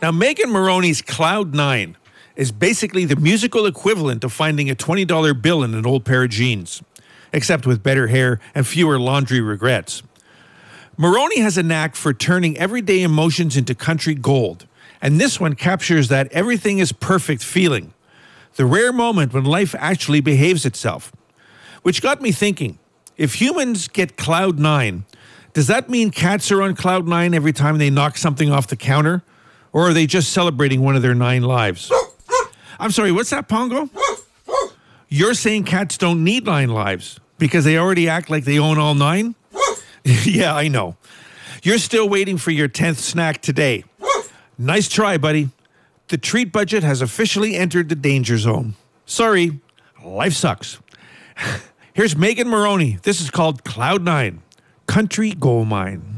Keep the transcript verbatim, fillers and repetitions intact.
Now, Megan Moroney's Cloud Nine is basically the musical equivalent of finding a twenty dollar bill in an old pair of jeans, except with better hair and fewer laundry regrets. Moroney has a knack for turning everyday emotions into country gold, and this one captures that everything is perfect feeling, the rare moment when life actually behaves itself. Which got me thinking, if humans get Cloud Nine, does that mean cats are on Cloud Nine every time they knock something off the counter? Or are they just celebrating one of their nine lives? I'm sorry, what's that, Pongo? You're saying cats don't need nine lives because they already act like they own all nine? Yeah, I know. You're still waiting for your tenth snack today. Nice try, buddy. The treat budget has officially entered the danger zone. Sorry, life sucks. Here's Megan Moroney. This is called Cloud Nine, Country Gold Mine.